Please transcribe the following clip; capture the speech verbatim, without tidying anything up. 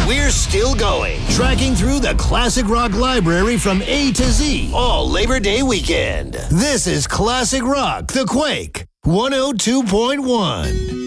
we're still going, tracking through the classic rock library from A to Z, all Labor Day weekend. This is Classic Rock, The Quake, one oh two point one.